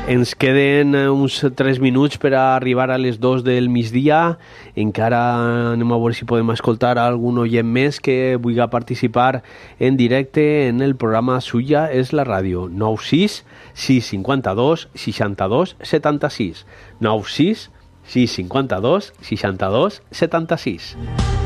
Ens queden uns 3 minuts per a arribar a les 2 del migdia. Encara anem a veure si podem escoltar algun oient més que vulgui participar en directe en el programa Suya és la ràdio. 96 652 62 76. 96 652 62 76.